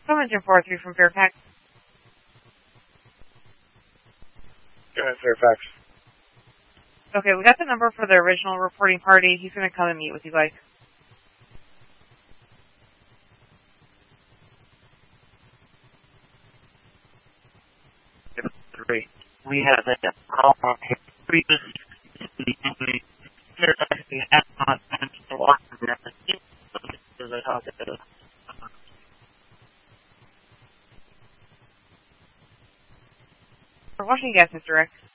Engine 43 from Fairfax. Go ahead, Fairfax. Okay, we got the number for the original reporting party. He's going to come and meet with you guys. We have a call from previous to the company. Fairfax, we have not been to Washington. For Washington Gas is direct.